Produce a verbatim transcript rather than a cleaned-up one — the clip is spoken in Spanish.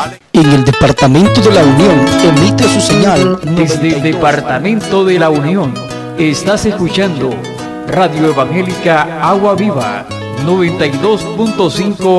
En el Departamento de la Unión emite su señal desde el Departamento de la Unión. Estás escuchando Radio Evangélica Agua Viva noventa y dos punto cinco